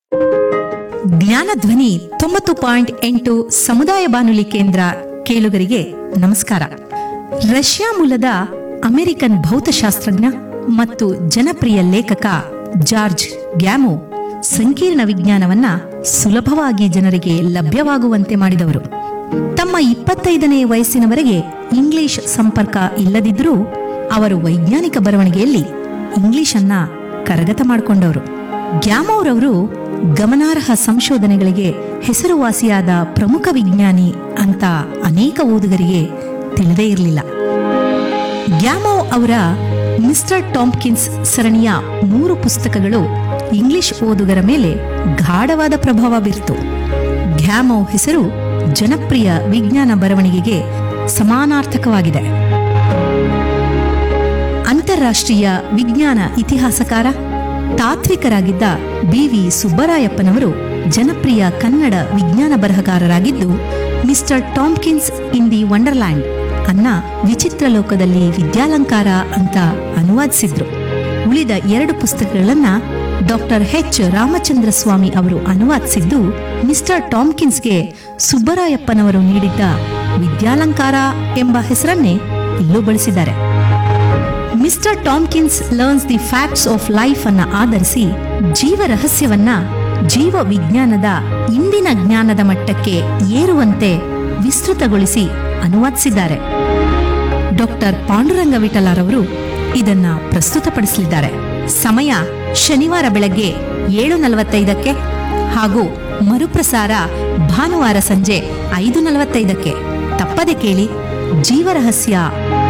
ಜ್ಞಾನಧ್ವನಿ 90.8 ಸಮುದಾಯ ಬಾನುಲಿ ಕೇಂದ್ರ ಕೇಳುಗರಿಗೆ ನಮಸ್ಕಾರ. ರಷ್ಯಾ ಮೂಲದ ಅಮೆರಿಕನ್ ಭೌತಶಾಸ್ತ್ರಜ್ಞ ಮತ್ತು ಜನಪ್ರಿಯ ಲೇಖಕ ಜಾರ್ಜ್ ಗ್ಯಾಮೋ ಸಂಕೀರ್ಣ ವಿಜ್ಞಾನವನ್ನ ಸುಲಭವಾಗಿ ಜನರಿಗೆ ಲಭ್ಯವಾಗುವಂತೆ ಮಾಡಿದವರು. ತಮ್ಮ 25ನೇ ವಯಸ್ಸಿನವರೆಗೆ ಇಂಗ್ಲಿಷ್ ಸಂಪರ್ಕ ಇಲ್ಲದಿದ್ದರೂ ಅವರು ವೈಜ್ಞಾನಿಕ ಬರವಣಿಗೆಯಲ್ಲಿ ಇಂಗ್ಲಿಷನ್ನ ಕರಗತ ಮಾಡಿಕೊಂಡವರು. ಗ್ಯಾಮೋರವರು ಗಮನಾರ್ಹ ಸಂಶೋಧನೆಗಳಿಗೆ ಹೆಸರುವಾಸಿಯಾದ ಪ್ರಮುಖ ವಿಜ್ಞಾನಿ ಅಂತ ಅನೇಕ ಓದುಗರಿಗೆ ತಿಳಿದೇ ಇರಲಿಲ್ಲ. ಗ್ಯಾಮೋ ಅವರ ಮಿಸ್ಟರ್ ಟಾಂಪ್ಕಿನ್ಸ್ ಸರಣಿಯ 3 ಪುಸ್ತಕಗಳು ಇಂಗ್ಲಿಷ್ ಓದುಗರ ಮೇಲೆ ಗಾಢವಾದ ಪ್ರಭಾವ ಬೀರಿತು. ಗ್ಯಾಮೋ ಹೆಸರು ಜನಪ್ರಿಯ ವಿಜ್ಞಾನ ಬರವಣಿಗೆಗೆ ಸಮಾನಾರ್ಥಕವಾಗಿದೆ. ಅಂತಾರಾಷ್ಟ್ರೀಯ ವಿಜ್ಞಾನ ಇತಿಹಾಸಕಾರ, ತಾತ್ವಿಕರಾಗಿದ್ದ ಬಿ.ವಿ. ಸುಬ್ಬರಾಯಪ್ಪನವರು ಜನಪ್ರಿಯ ಕನ್ನಡ ವಿಜ್ಞಾನ ಬರಹಗಾರರಾಗಿದ್ದು, mister Tompkins in the wonderland ಅನ್ನ ವಿಚಿತ್ರ ಲೋಕದಲ್ಲಿ ವಿದ್ಯಾಲಂಕಾರ ಅಂತ ಅನುವಾದಿಸಿದ್ರು. ಉಳಿದ 2 ಪುಸ್ತಕಗಳನ್ನ ಡಾಕ್ಟರ್ ಎಚ್ ರಾಮಚಂದ್ರ ಸ್ವಾಮಿ ಅವರು ಅನುವಾದಿಸಿದ್ದು, ಮಿಸ್ಟರ್ ಟಾಂಪ್ಕಿನ್ಸ್ಗೆ ಸುಬ್ಬರಾಯಪ್ಪನವರು ನೀಡಿದ್ದ ವಿದ್ಯಾಲಂಕಾರ ಎಂಬ ಹೆಸರನ್ನೇ ಇಲ್ಲೂ ಬಳಸಿದ್ದಾರೆ. Mister Tompkins learns the facts of life ಅನ್ನ ಆಧರಿಸಿ ಜೀವ ರಹಸ್ಯವನ್ನ ಜೀವ ವಿಜ್ಞಾನದ ಇಂದಿನ ಜ್ಞಾನದ ಮಟ್ಟಕ್ಕೆ ಏರುವಂತೆ ವಿಸ್ತೃತಗೊಳಿಸಿ ಅನುವಾದಿಸಿದ್ದಾರೆ. ಡಾಕ್ಟರ್ ಪಾಂಡುರಂಗ ವಿಠಲಾರವರು ಇದನ್ನ ಪ್ರಸ್ತುತಪಡಿಸಲಿದ್ದಾರೆ. ಸಮಯ ಶನಿವಾರ ಬೆಳಗ್ಗೆ 7:45 ಹಾಗೂ ಮರುಪ್ರಸಾರ ಭಾನುವಾರ ಸಂಜೆ 5:45. ತಪ್ಪದೆ ಕೇಳಿ. ಜೀವರಹಸ್ಯ